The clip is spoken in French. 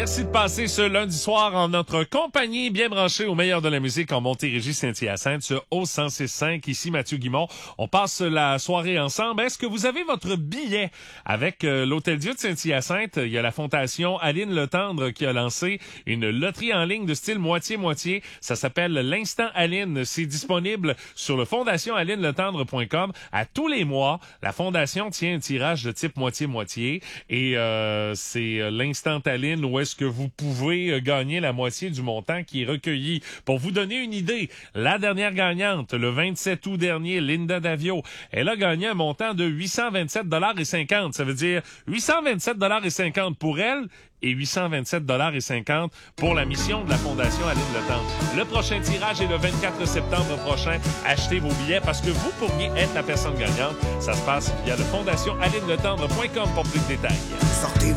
Merci de passer ce lundi soir en notre compagnie, bien branchée au meilleur de la musique en Montérégie, Saint-Hyacinthe, sur O106.5. Ici Mathieu Guimond. On passe la soirée ensemble. Est-ce que vous avez votre billet avec l'Hôtel Dieu de Saint-Hyacinthe? Il y a la Fondation Aline Letendre qui a lancé une loterie en ligne de style moitié-moitié. Ça s'appelle l'Instant Aline. C'est disponible sur le fondationalineletendre.com. À tous les mois, la Fondation tient un tirage de type moitié-moitié et c'est l'Instant Aline où est-ce que vous pouvez gagner la moitié du montant qui est recueilli. Pour vous donner une idée, la dernière gagnante, le 27 août dernier, Linda Davio, elle a gagné un montant de 827,50 $. Ça veut dire 827,50 $ pour elle et 827,50 $ pour la mission de la Fondation Aline Letendre. Le prochain tirage est le 24 septembre prochain. Achetez vos billets parce que vous pourriez être la personne gagnante. Ça se passe via le fondationalineletendre.com pour plus de détails. Sortez